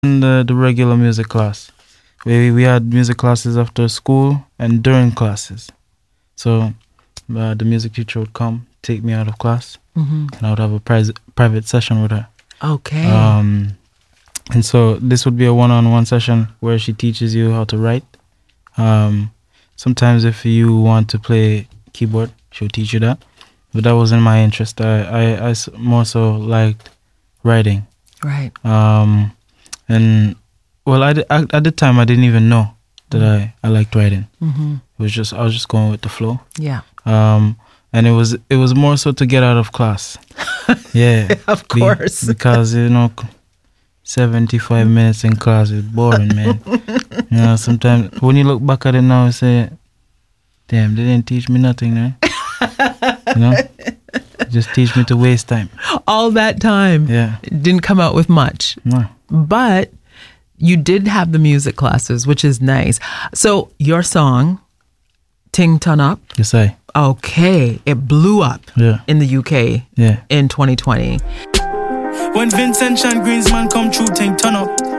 in the regular music class. We had music classes after school and during classes. So the music teacher would come, take me out of class, and I would have a private session with her. Okay. And so this would be a one-on-one session where she teaches you how to write. Sometimes if you want to play keyboard, she'll teach you that. But that wasn't my interest. I more so liked writing. Right. And well, at the time I didn't even know that I liked writing. It was just I was just going with the flow. Yeah. And it was more so to get out of class. Yeah. Of course. Because 75 minutes in class is boring, man. Sometimes when you look back at it now, you say, damn, they didn't teach me nothing, man. Just teach me to waste time. All that time. Yeah. Didn't come out with much. No. But you did have the music classes, which is nice. So your song, Ting Turn Up. Yes, I. Okay. It blew up in the UK in 2020. When Vincent Chan Greensman come true, Ting Turn Up.